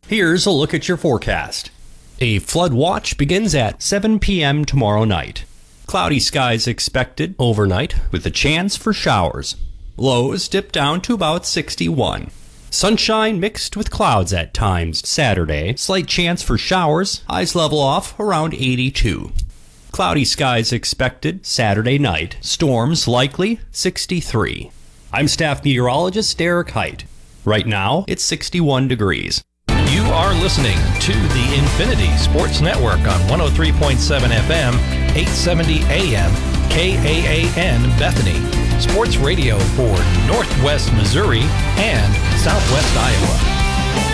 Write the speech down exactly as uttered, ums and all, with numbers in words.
Here's a look at your forecast. A flood watch begins at seven p.m. tomorrow night. Cloudy skies expected overnight with a chance for showers. Lows dip down to about sixty-one. Sunshine mixed with clouds at times Saturday. Slight chance for showers. Highs level off around eighty-two. Cloudy skies expected Saturday night. Storms likely sixty-three. I'm staff meteorologist Derek Height. Right now, it's sixty-one degrees. You are listening to the Infinity Sports Network on one oh three point seven F M, eight seventy A M, K A A N Bethany. Sports radio for Northwest Missouri and Southwest Iowa.